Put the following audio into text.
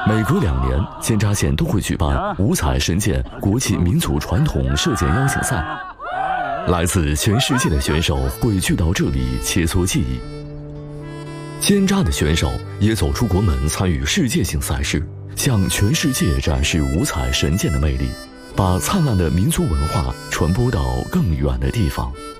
每隔2年，仙扎县都会举办五彩神箭国际民族传统射箭邀请赛，来自全世界的选手会聚到这里切磋技艺。仙扎的选手也走出国门，参与世界性赛事，向全世界展示五彩神箭的魅力，把灿烂的民族文化传播到更远的地方。